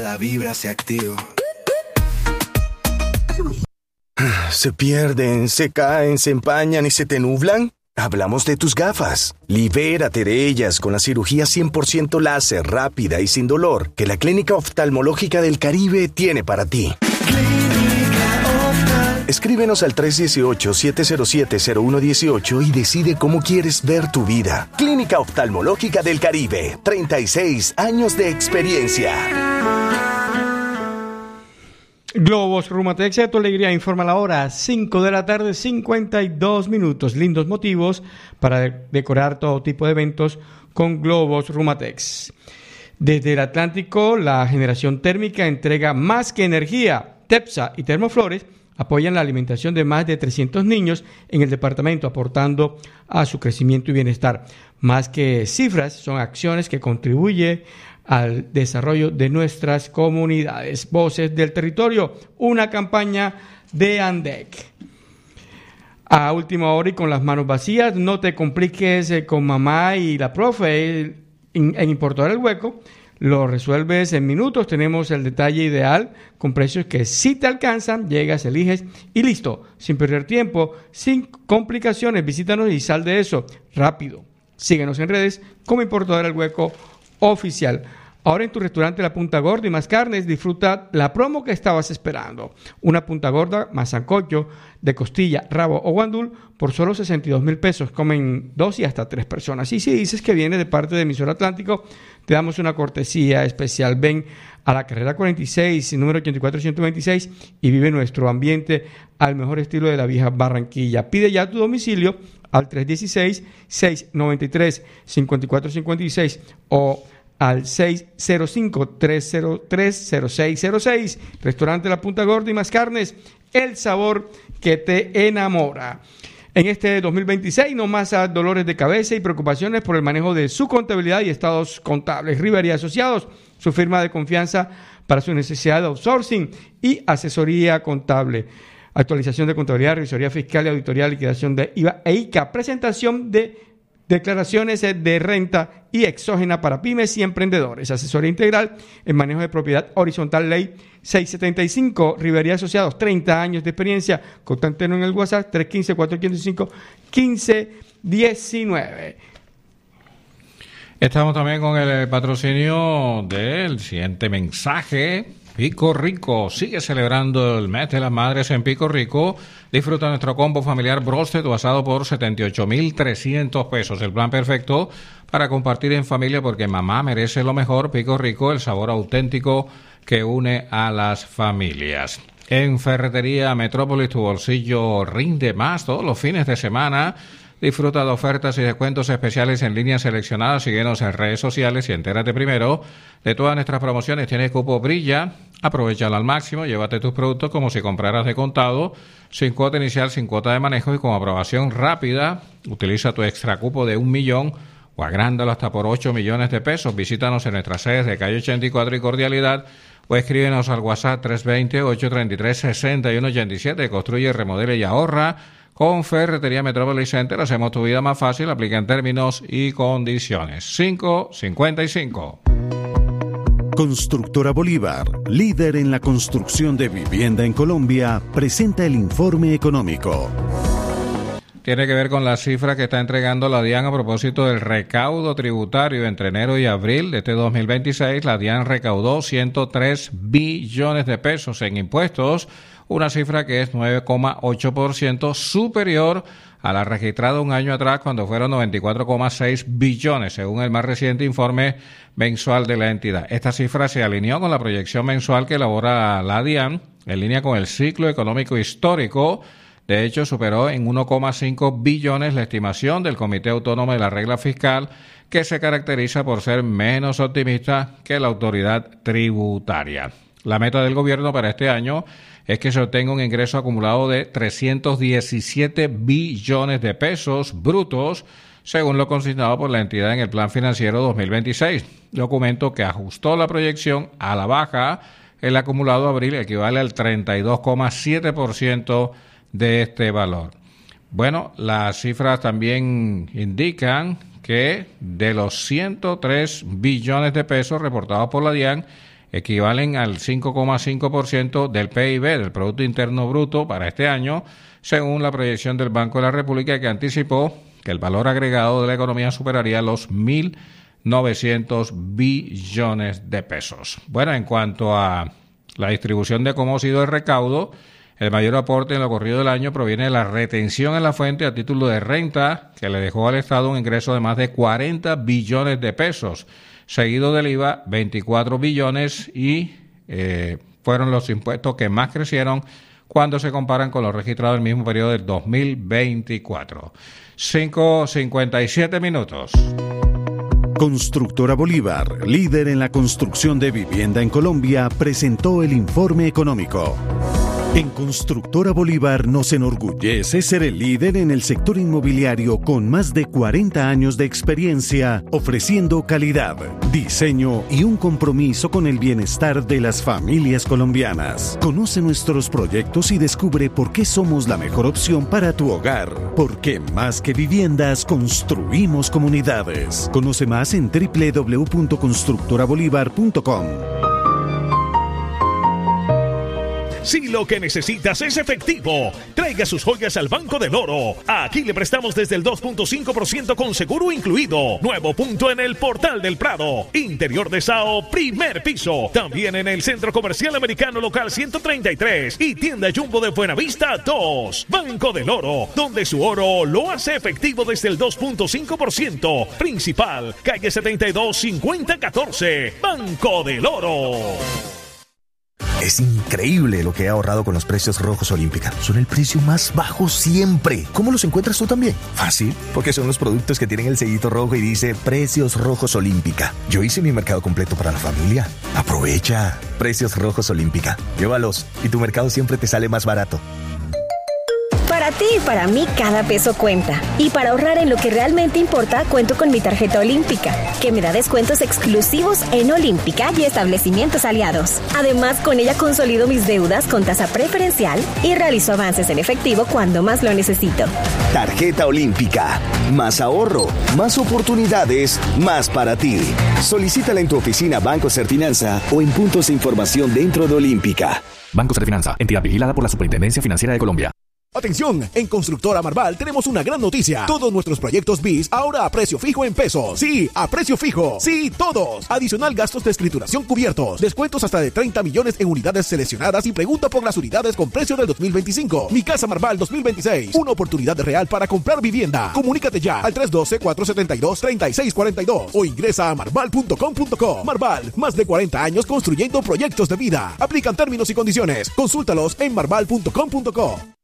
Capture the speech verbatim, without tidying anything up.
La vibra se activa. ¿Se pierden, se caen, se empañan y se te nublan? Hablamos de tus gafas. Libérate de ellas con la cirugía cien por ciento láser, rápida y sin dolor que la Clínica Oftalmológica del Caribe tiene para ti. Escríbenos al tres uno ocho, siete cero siete, cero uno uno ocho y decide cómo quieres ver tu vida. Clínica Oftalmológica del Caribe, treinta y seis años de experiencia. Globos Rumatex de tu alegría informa la hora, cinco de la tarde, cincuenta y dos minutos. Lindos motivos para decorar todo tipo de eventos con Globos Rumatex. Desde el Atlántico, la generación térmica entrega más que energía. TEPSA y Termoflores apoyan la alimentación de más de trescientos niños en el departamento, aportando a su crecimiento y bienestar. Más que cifras, son acciones que contribuyen al desarrollo de nuestras comunidades. Voces del Territorio, una campaña de ANDEC. A última hora y con las manos vacías, no te compliques eh, con mamá y la profe en, en Importador El Hueco. Lo resuelves en minutos. Tenemos el detalle ideal con precios que sí te alcanzan. Llegas, eliges y listo. Sin perder tiempo, sin complicaciones. Visítanos y sal de eso rápido. Síguenos en redes como Importador El Hueco Oficial. Ahora en tu restaurante La Punta Gorda y Más Carnes, disfruta la promo que estabas esperando. Una punta gorda más sancocho de costilla, rabo o guandul por solo sesenta y dos mil pesos. Comen dos y hasta tres personas. Y si dices que viene de parte de Emisor Atlántico, te damos una cortesía especial. Ven a la carrera cuarenta y seis, número ochenta y cuatro ciento veintiséis y vive nuestro ambiente al mejor estilo de la vieja Barranquilla. Pide ya tu domicilio al tres uno seis, seis nueve tres, cinco cuatro cinco seis o al seis cero cinco, tres cero tres, cero seis cero seis. Restaurante La Punta Gorda y Más Carnes, el sabor que te enamora. En este dos mil veintiséis, no más dolores de cabeza y preocupaciones por el manejo de su contabilidad y estados contables. Rivera y Asociados, su firma de confianza para su necesidad de outsourcing y asesoría contable. Actualización de contabilidad, revisoría fiscal y auditoría, liquidación de I V A e I C A. Presentación de declaraciones de renta y exógena para pymes y emprendedores. Asesoría integral en manejo de propiedad horizontal, ley seiscientos setenta y cinco. Rivera Asociados, treinta años de experiencia. Contáctenos en el WhatsApp tres uno cinco, cuatro cinco cinco, uno cinco uno nueve. Estamos también con el patrocinio del siguiente mensaje. Pico Rico sigue celebrando el mes de las madres en Pico Rico. Disfruta nuestro combo familiar broasted o asado por setenta y ocho mil trescientos pesos. El plan perfecto para compartir en familia porque mamá merece lo mejor. Pico Rico, el sabor auténtico que une a las familias. En Ferretería Metrópolis tu bolsillo rinde más todos los fines de semana. Disfruta de ofertas y descuentos especiales en líneas seleccionadas. Síguenos en redes sociales y entérate primero de todas nuestras promociones. Tienes cupo Brilla, aprovechalo al máximo, llévate tus productos como si compraras de contado, sin cuota inicial, sin cuota de manejo y con aprobación rápida. Utiliza tu extra cupo de un millón o agrándalo hasta por ocho millones de pesos. Visítanos en nuestras sedes de calle ochenta y cuatro y Cordialidad o escríbenos al WhatsApp tres dos cero, ocho tres tres, seis uno ocho siete. Construye, remodela y ahorra. Con Ferretería Metrópolis Center hacemos tu vida más fácil. Aplica en términos y condiciones. cinco cincuenta y cinco. Constructora Bolívar, líder en la construcción de vivienda en Colombia, presenta el informe económico. Tiene que ver con la cifra que está entregando la DIAN a propósito del recaudo tributario entre enero y abril de este dos mil veintiséis. La DIAN recaudó ciento tres billones de pesos en impuestos, una cifra que es nueve coma ocho por ciento superior a la registrada un año atrás cuando fueron noventa y cuatro coma seis billones, según el más reciente informe mensual de la entidad. Esta cifra se alineó con la proyección mensual que elabora la DIAN, en línea con el ciclo económico histórico. De hecho, superó en uno coma cinco billones la estimación del Comité Autónomo de la Regla Fiscal, que se caracteriza por ser menos optimista que la autoridad tributaria. La meta del gobierno para este año es que se obtenga un ingreso acumulado de trescientos diecisiete billones de pesos brutos, según lo consignado por la entidad en el Plan Financiero dos mil veintiséis, documento que ajustó la proyección a la baja. El acumulado abril equivale al treinta y dos coma siete por ciento de este valor. Bueno, las cifras también indican que de los ciento tres billones de pesos reportados por la DIAN, equivalen al cinco coma cinco por ciento del P I B, del Producto Interno Bruto, para este año, según la proyección del Banco de la República, que anticipó que el valor agregado de la economía superaría los mil novecientos billones de pesos. Bueno, en cuanto a la distribución de cómo ha sido el recaudo, el mayor aporte en lo corrido del año proviene de la retención en la fuente a título de renta, que le dejó al Estado un ingreso de más de cuarenta billones de pesos, seguido del I V A, veinticuatro billones, y eh, fueron los impuestos que más crecieron cuando se comparan con los registrados en el mismo periodo del dos mil veinticuatro. cinco cincuenta y siete minutos. Constructora Bolívar, líder en la construcción de vivienda en Colombia, presentó el informe económico. En Constructora Bolívar nos enorgullece ser el líder en el sector inmobiliario con más de cuarenta años de experiencia, ofreciendo calidad, diseño y un compromiso con el bienestar de las familias colombianas. Conoce nuestros proyectos y descubre por qué somos la mejor opción para tu hogar. Porque más que viviendas, construimos comunidades. Conoce más en doble u doble u doble u punto constructora bolívar punto com. Si lo que necesitas es efectivo, traiga sus joyas al Banco del Oro. Aquí le prestamos desde el dos punto cinco por ciento con seguro incluido. Nuevo punto en el Portal del Prado. Interior de Sao, primer piso. También en el Centro Comercial Americano Local ciento treinta y tres y Tienda Jumbo de Buenavista dos. Banco del Oro, donde su oro lo hace efectivo desde el dos punto cinco por ciento. Principal, calle setenta y dos, cincuenta catorce. Banco del Oro. Es increíble lo que he ahorrado con los precios rojos Olímpica. Son el precio más bajo siempre. ¿Cómo los encuentras tú también? Fácil, porque son los productos que tienen el sellito rojo y dice Precios Rojos Olímpica. Yo hice mi mercado completo para la familia. Aprovecha. Precios Rojos Olímpica. Llévalos y tu mercado siempre te sale más barato. Para ti y para mí cada peso cuenta. Y para ahorrar en lo que realmente importa, cuento con mi tarjeta Olímpica, que me da descuentos exclusivos en Olímpica y establecimientos aliados. Además, con ella consolido mis deudas con tasa preferencial y realizo avances en efectivo cuando más lo necesito. Tarjeta Olímpica. Más ahorro, más oportunidades, más para ti. Solicítala en tu oficina Banco Serfinanza o en puntos de información dentro de Olímpica. Banco Serfinanza, entidad vigilada por la Superintendencia Financiera de Colombia. Atención, en Constructora Marval tenemos una gran noticia. Todos nuestros proyectos B I S ahora a precio fijo en pesos. Sí, a precio fijo. Sí, todos. Adicional gastos de escrituración cubiertos. Descuentos hasta de treinta millones en unidades seleccionadas y pregunta por las unidades con precio del dos mil veinticinco. Mi Casa Marval dos mil veintiséis. Una oportunidad real para comprar vivienda. Comunícate ya al tres uno dos, cuatro siete dos, tres seis cuatro dos o ingresa a marval punto com punto co. Marval, más de cuarenta años construyendo proyectos de vida. Aplican términos y condiciones. Consúltalos en marval punto com punto co.